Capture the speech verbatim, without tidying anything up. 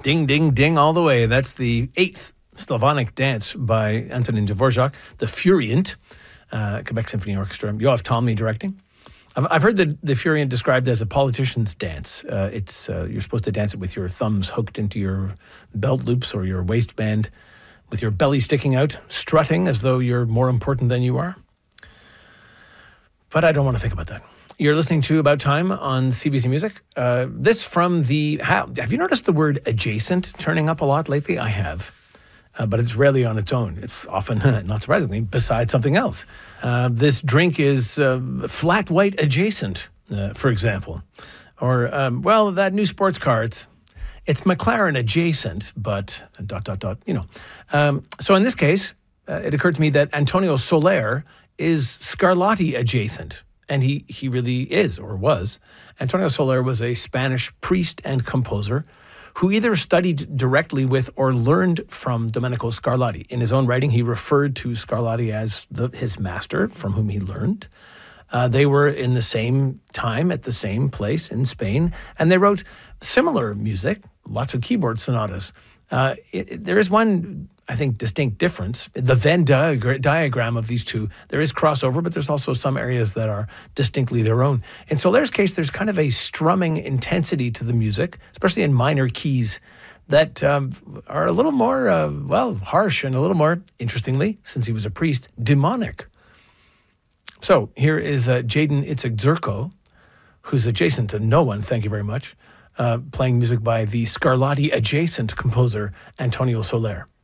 Ding, ding, ding all the way. That's the eighth Slavonic dance by Antonin Dvorak, the Furient, uh, Quebec Symphony Orchestra. Yoav Talmy directing. I've, I've heard the, the Furient described as a politician's dance. Uh, it's uh, you're supposed to dance it with your thumbs hooked into your belt loops or your waistband, with your belly sticking out, strutting as though you're more important than you are. But I don't want to think about that. You're listening to About Time on C B C Music. Uh, this from the... How, have you noticed the word adjacent turning up a lot lately? I have. Uh, but it's rarely on its own. It's often, not surprisingly, beside something else. Uh, this drink is uh, flat white adjacent, uh, for example. Or, um, well, that new sports car, it's, it's McLaren adjacent, but dot, dot, dot, you know. Um, so in this case, uh, it occurred to me that Antonio Soler is Scarlatti adjacent. And he, he really is, or was. Antonio Soler was a Spanish priest and composer who either studied directly with or learned from Domenico Scarlatti. In his own writing, he referred to Scarlatti as the, his master from whom he learned. Uh, they were in the same time at the same place in Spain, and they wrote similar music, lots of keyboard sonatas. Uh, it, it, there is one, I think, distinct difference. The Venn diag- diagram of these two, there is crossover, but there's also some areas that are distinctly their own. In Soler's case, there's kind of a strumming intensity to the music, especially in minor keys, that um, are a little more, uh, well, harsh and a little more, interestingly, since he was a priest, demonic. So here is uh, Jaden Itzigzerko, who's adjacent to no one, thank you very much, uh, playing music by the Scarlatti adjacent composer Antonio Soler.